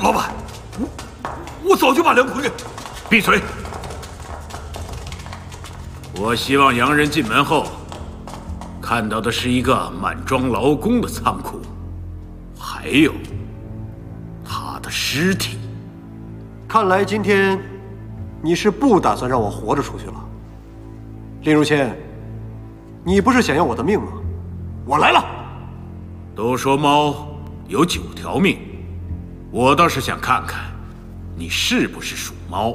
老板，我早就把梁奎给…… 闭嘴！我希望洋人进门后看到的是一个满装劳工的仓库，还有他的尸体。 看来今天你是不打算让我活着出去了。林如谦，你不是想要我的命吗？我来了。 都说猫有9条命，我倒是想看看你是不是属猫。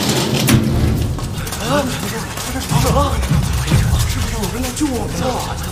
是不是有人来救我们了？